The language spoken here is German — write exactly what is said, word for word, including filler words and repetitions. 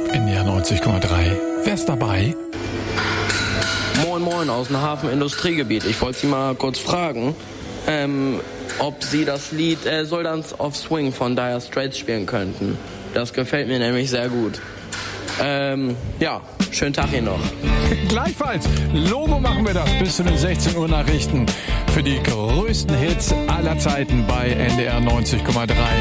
N D R neunzig Komma drei. Wer ist dabei? Moin Moin aus dem Hafen-Industriegebiet. Ich wollte Sie mal kurz fragen, ähm, ob Sie das Lied äh, Soldiers of Swing von Dire Straits spielen könnten. Das gefällt mir nämlich sehr gut. Ähm, ja, schönen Tag Ihnen noch. Gleichfalls. Logo machen wir das bis zu den sechzehn Uhr Nachrichten für die größten Hits aller Zeiten bei N D R neunzig Komma drei.